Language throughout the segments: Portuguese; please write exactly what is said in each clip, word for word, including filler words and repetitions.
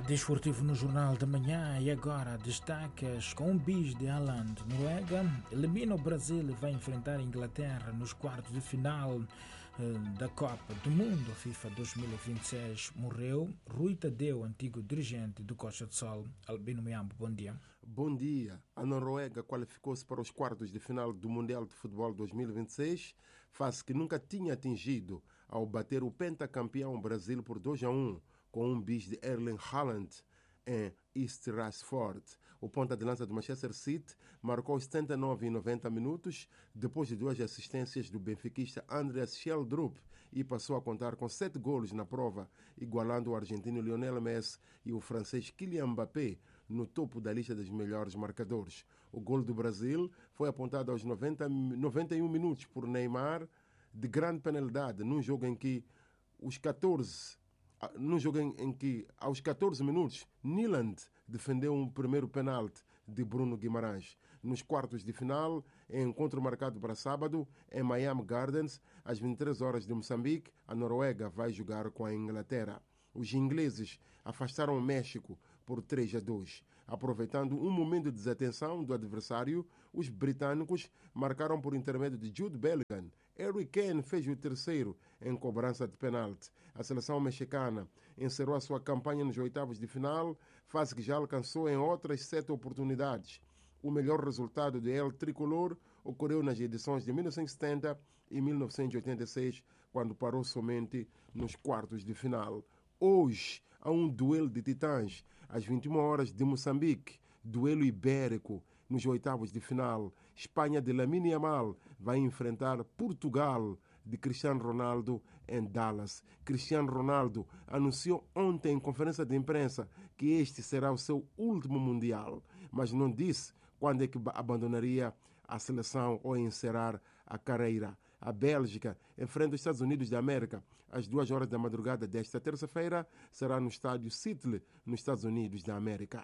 Desportivo no Jornal da Manhã e agora destacas com um bis de Haaland. Noruega elimina o Brasil e vai enfrentar a Inglaterra nos quartos de final eh, da Copa do Mundo FIFA dois mil e vinte e seis. Morreu Rui Tadeu, antigo dirigente do Costa de Sol. Albino Miambo, bom dia. Bom dia. A Noruega qualificou-se para os quartos de final do Mundial de Futebol dois mil e vinte e seis, fase que nunca tinha atingido ao bater o pentacampeão Brasil por dois a um, com um bis de Erling Haaland em East Rashford. O ponta de lança do Manchester City marcou setenta e nove e noventa minutos depois de duas assistências do benfiquista Andreas Schellrup e passou a contar com sete golos na prova, igualando o argentino Lionel Messi e o francês Kylian Mbappé no topo da lista dos melhores marcadores. O gol do Brasil foi apontado aos noventa, noventa e um minutos por Neymar, de grande penalidade, num jogo em que os catorze num jogo em, em que, aos catorze minutos, Nyland defendeu um primeiro penalti de Bruno Guimarães. Nos quartos de final, em encontro marcado para sábado, em Miami Gardens, às vinte e três horas de Moçambique, a Noruega vai jogar com a Inglaterra. Os ingleses afastaram o México por três a dois. Aproveitando um momento de desatenção do adversário, os britânicos marcaram por intermédio de Jude Bellingham. Harry Kane fez o terceiro em cobrança de penalti. A seleção mexicana encerrou a sua campanha nos oitavos de final, fase que já alcançou em outras sete oportunidades. O melhor resultado do El Tricolor ocorreu nas edições de mil novecentos e setenta e mil novecentos e oitenta e seis, quando parou somente nos quartos de final. Hoje há um duelo de titãs às vinte e uma horas de Moçambique, duelo ibérico nos oitavos de final. Espanha de Lamine Yamal vai enfrentar Portugal de Cristiano Ronaldo em Dallas. Cristiano Ronaldo anunciou ontem em conferência de imprensa que este será o seu último Mundial, mas não disse quando é que abandonaria a seleção ou encerrar a carreira. A Bélgica enfrenta os Estados Unidos da América às duas horas da madrugada desta terça-feira. Será no estádio Seattle, nos Estados Unidos da América.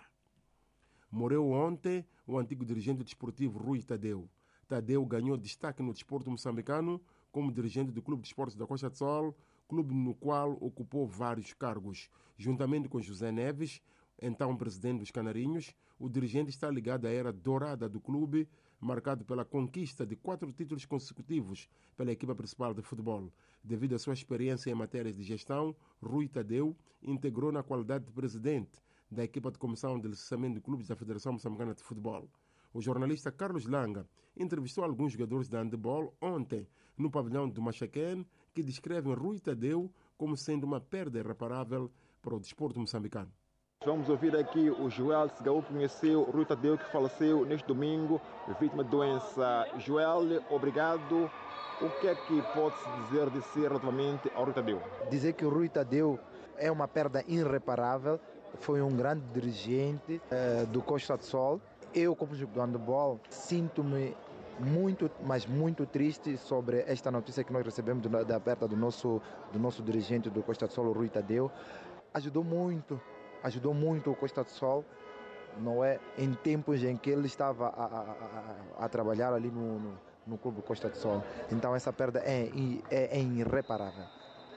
Morreu ontem o antigo dirigente desportivo Rui Tadeu. Tadeu ganhou destaque no desporto moçambicano como dirigente do Clube de Esportes da Costa de Sol, clube no qual ocupou vários cargos. Juntamente com José Neves, então presidente dos Canarinhos, o dirigente está ligado à era dourada do clube, marcado pela conquista de quatro títulos consecutivos pela equipa principal de futebol. Devido à sua experiência em matérias de gestão, Rui Tadeu integrou na qualidade de presidente da equipa de comissão de licenciamento de clubes da Federação Moçambicana de Futebol. O jornalista Carlos Langa entrevistou alguns jogadores de handebol ontem no pavilhão do Machaquén, que descrevem Rui Tadeu como sendo uma perda irreparável para o desporto moçambicano. Vamos ouvir aqui o Joel Segaú, que conheceu o Rui Tadeu, que faleceu neste domingo, vítima de doença. Joel, obrigado. O que é que pode-se dizer de si relativamente ao Rui Tadeu? Dizer que o Rui Tadeu é uma perda irreparável. Foi um grande dirigente uh, do Costa de Sol. Eu, como jogador de handebol, sinto-me muito, mas muito triste sobre esta notícia que nós recebemos do, da perda do nosso, do nosso dirigente do Costa de Sol, o Rui Tadeu. Ajudou muito. Ajudou muito o Costa do Sol, não é? Em tempos em que ele estava a, a, a, a trabalhar ali no, no, no Clube Costa do Sol. Então essa perda é, é, é irreparável.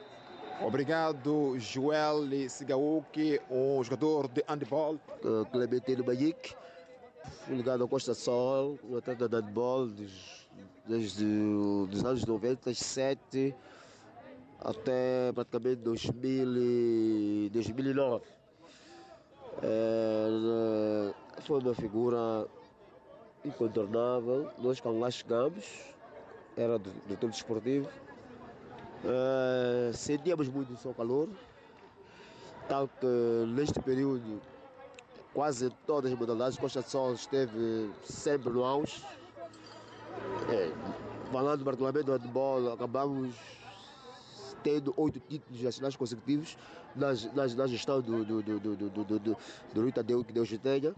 Obrigado, Joel Sigaúque, um jogador de handebol. Uh, Clementino Bayic, ligado ao Costa do Sol, um atleta de handebol desde, desde os anos noventa e sete até praticamente dois mil e nove. É, foi uma figura incontornável. Nós, quando lá chegamos, era diretor desportivo, é, sentíamos muito o seu calor, tal que neste período quase todas as modalidades Costa de Sol esteve sempre no auge. É, falando particularmente do handebol, acabamos tendo oito títulos nacionais consecutivos na, na, na gestão do, do, do, do, do, do, do, do Rui Tadeu, que Deus o tenha.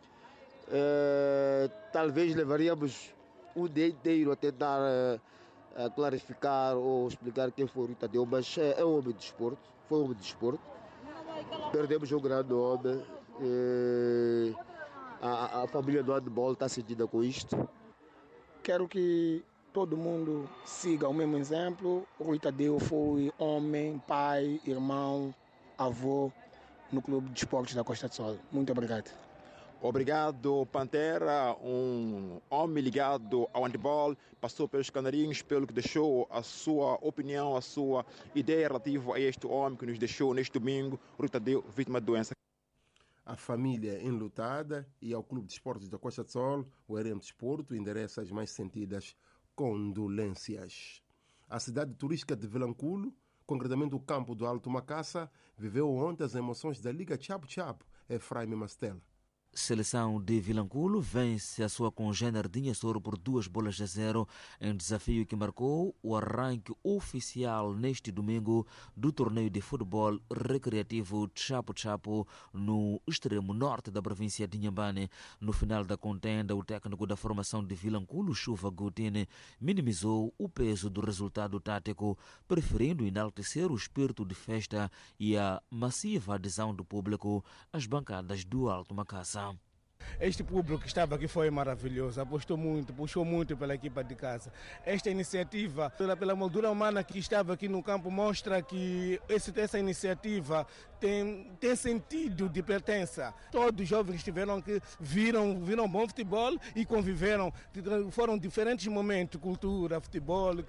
É, talvez levaríamos um dia inteiro a tentar é, a clarificar ou explicar quem foi o Rui Tadeu, mas é, é um homem de desporto, foi um homem de desporto. Perdemos um grande homem. É, a, a família do handebol está sentida com isto. Quero que todo mundo siga o mesmo exemplo. O Rui Tadeu foi homem, pai, irmão, avô. no Clube de Esportes da Costa do Sol. Muito obrigado. Obrigado, Pantera, um homem ligado ao handball, passou pelos Canarinhos, pelo que deixou a sua opinião, a sua ideia relativa a este homem que nos deixou neste domingo, Rui Tadeu, vítima de doença. A família enlutada e ao Clube de Esportes da Costa do Sol, o R M Desporto endereça as mais sentidas condolências. A cidade turística de Vilanculo, concretamente o campo do Alto Macaça, viveu ontem as emoções da Liga Chapo Chapo, Efraim Mastela. Seleção de Vilanculo vence a sua congênere de Inhassoro por duas bolas a zero em desafio que marcou o arranque oficial neste domingo do torneio de futebol recreativo Chapo Chapo no extremo norte da província de Inhambane. No final da contenda, o técnico da formação de Vilanculo, Chuva Gautine, minimizou o peso do resultado tático, preferindo enaltecer o espírito de festa e a massiva adesão do público às bancadas do Alto Macaça. Este público que estava aqui foi maravilhoso, apostou muito, puxou muito pela equipa de casa. Esta iniciativa, pela, pela moldura humana que estava aqui no campo, mostra que esse, essa iniciativa tem, tem sentido de pertença. Todos os jovens tiveram que viram, viram bom futebol e conviveram. Foram diferentes momentos, cultura, futebol.